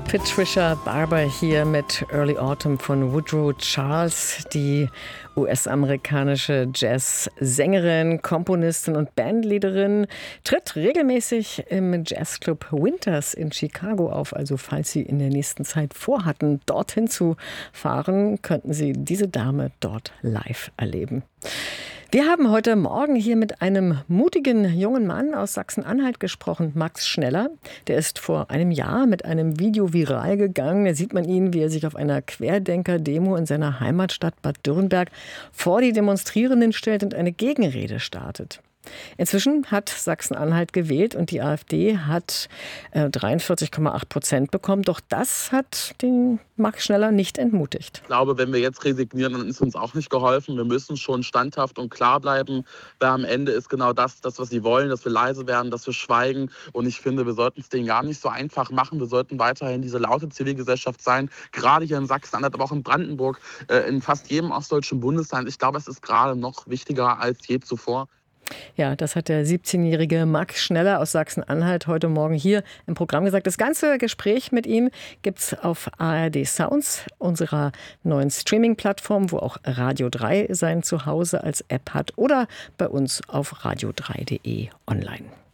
Patricia Barber hier mit Early Autumn von Woodrow Charles, die US-amerikanische Jazzsängerin, Komponistin und Bandleaderin, tritt regelmäßig im Jazzclub Winters in Chicago auf. Also falls Sie in der nächsten Zeit vorhatten, dorthin zu fahren, könnten Sie diese Dame dort live erleben. Wir haben heute Morgen hier mit einem mutigen jungen Mann aus Sachsen-Anhalt gesprochen, Max Schneller. Der ist vor einem Jahr mit einem Video viral gegangen. Da sieht man ihn, wie er sich auf einer Querdenker-Demo in seiner Heimatstadt Bad Dürrenberg vor die Demonstrierenden stellt und eine Gegenrede startet. Inzwischen hat Sachsen-Anhalt gewählt und die AfD hat 43,8% bekommen. Doch das hat den Max Schneller nicht entmutigt. Ich glaube, wenn wir jetzt resignieren, dann ist uns auch nicht geholfen. Wir müssen schon standhaft und klar bleiben, weil am Ende ist genau das, was sie wollen, dass wir leise werden, dass wir schweigen. Und ich finde, wir sollten es denen gar nicht so einfach machen. Wir sollten weiterhin diese laute Zivilgesellschaft sein, gerade hier in Sachsen-Anhalt, aber auch in Brandenburg, in fast jedem ostdeutschen Bundesland. Ich glaube, es ist gerade noch wichtiger als je zuvor. Ja, das hat der 17-jährige Max Schneller aus Sachsen-Anhalt heute Morgen hier im Programm gesagt. Das ganze Gespräch mit ihm gibt's auf ARD Sounds, unserer neuen Streaming-Plattform, wo auch Radio 3 sein Zuhause als App hat, oder bei uns auf radio3.de online.